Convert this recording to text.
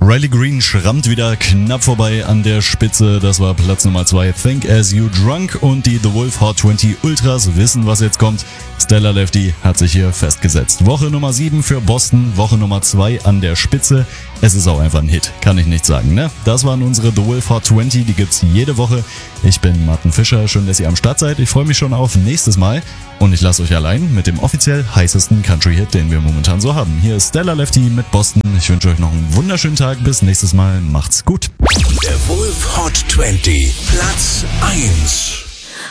Riley Green schrammt wieder knapp vorbei an der Spitze. Das war Platz Nummer 2, Think As You Drunk. Und die The Wolf Hot 20 Ultras wissen, was jetzt kommt. Stellar Lefty hat sich hier festgesetzt. Woche Nummer 7 für Boston, Woche Nummer 2 an der Spitze. Es ist auch einfach ein Hit, kann ich nicht sagen, ne? Das waren unsere The Wolf Hot 20, die gibt's jede Woche. Ich bin Martin Fischer, schön, dass ihr am Start seid. Ich freue mich schon auf nächstes Mal. Und ich lasse euch allein mit dem offiziell heißesten Country-Hit, den wir momentan so haben. Hier ist Stellar Lefty mit Boston. Ich wünsche euch noch einen wunderschönen Tag. Bis nächstes Mal. Macht's gut. Der Wolf Hot 20, Platz 1.